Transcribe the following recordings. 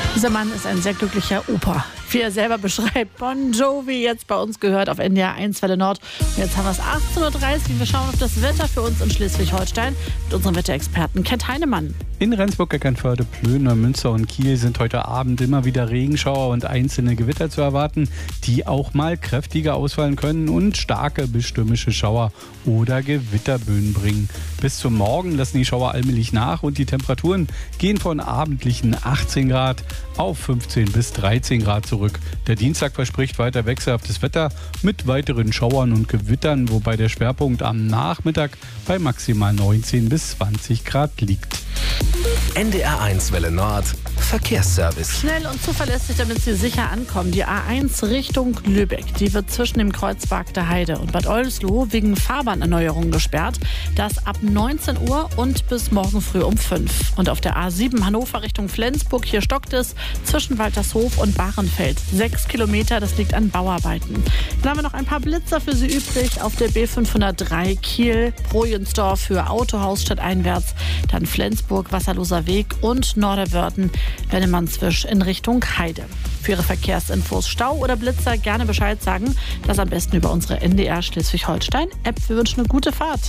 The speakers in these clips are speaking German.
Dieser Mann ist ein sehr glücklicher Opa. Wie er selber beschreibt, Bon Jovi jetzt bei uns gehört auf NDR 1 Welle Nord. Und jetzt haben wir es 18.30 Uhr. Wir schauen auf das Wetter für uns in Schleswig-Holstein mit unserem Wetterexperten Kent Heinemann. In Rendsburg, Eckernförde, Plön, Münster und Kiel sind heute Abend immer wieder Regenschauer und einzelne Gewitter zu erwarten, die auch mal kräftiger ausfallen können und starke bis stürmische Schauer oder Gewitterböen bringen. Bis zum Morgen lassen die Schauer allmählich nach und die Temperaturen gehen von abendlichen 18 Grad auf 15 bis 13 Grad zurück. Der Dienstag verspricht weiter wechselhaftes Wetter mit weiteren Schauern und Gewittern, wobei der Schwerpunkt am Nachmittag bei maximal 19 bis 20 Grad liegt. NDR 1 Welle Nord Verkehrsservice. Schnell und zuverlässig, damit Sie sicher ankommen. Die A1 Richtung Lübeck, die wird zwischen dem Kreuzberg der Heide und Bad Oldesloe wegen Fahrbahnerneuerung gesperrt. Das ab 19 Uhr und bis morgen früh um 5. Und auf der A7 Hannover Richtung Flensburg, hier stockt es zwischen Waltershof und Bahrenfeld. 6 Kilometer, das liegt an Bauarbeiten. Dann haben wir noch ein paar Blitzer für Sie übrig auf der B503 Kiel, Projensdorf für Autohaus stadteinwärts, dann Flensburg, Wasserloser Weg und Norderwörden, Wennemannswisch in Richtung Heide. Für Ihre Verkehrsinfos, Stau oder Blitzer gerne Bescheid sagen. Das am besten über unsere NDR Schleswig-Holstein-App. Wir wünschen eine gute Fahrt.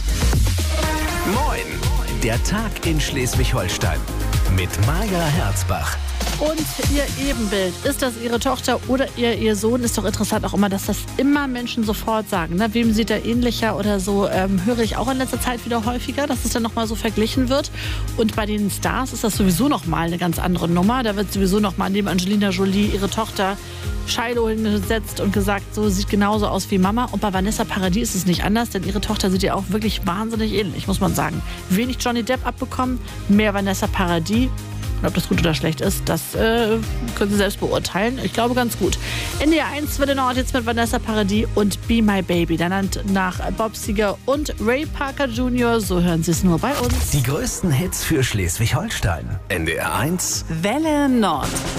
Moin, der Tag in Schleswig-Holstein mit Maja Herzbach. Und Ihr Ebenbild, ist das Ihre Tochter oder Ihr Sohn? Ist doch interessant auch immer, dass das immer Menschen sofort sagen. Ne? Wem sieht er ähnlicher oder so, höre ich auch in letzter Zeit wieder häufiger, dass es dann nochmal so verglichen wird. Und bei den Stars ist das sowieso nochmal eine ganz andere Nummer. Da wird sowieso nochmal neben Angelina Jolie ihre Tochter Shiloh hingesetzt und gesagt, so sieht genauso aus wie Mama. Und bei Vanessa Paradis ist es nicht anders, denn ihre Tochter sieht ja auch wirklich wahnsinnig ähnlich, muss man sagen. Wenig Johnny Depp abbekommen, mehr Vanessa Paradis. Ob das gut oder schlecht ist, das können Sie selbst beurteilen. Ich glaube ganz gut. NDR 1 Welle Nord jetzt mit Vanessa Paradis und Be My Baby. Danach nach Bob Seger und Ray Parker Jr. So hören Sie es nur bei uns. Die größten Hits für Schleswig-Holstein. NDR 1 Welle Nord.